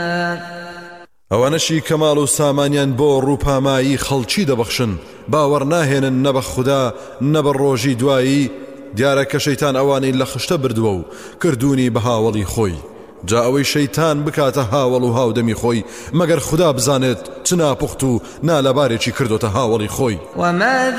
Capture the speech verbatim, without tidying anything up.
ئەوانەشی کەماڵ و سامانیان بۆ ڕووپامایی خەڵکی دەبەخشن باوەڕ ناهێنن نە بە خوددا نە بە ڕۆژی دوایی دیارە کە شەیتان ئەوانەی لە خشتە بردووە و کردوونی بە هاوڵی خۆی جا ئەوەی شەیتان بکاتە هاوڵ و هاودەمی خۆی مەگەر خوددا بزانێت چ ناپوخت و نالەبارێکی کردوتە هاوڵی خۆی.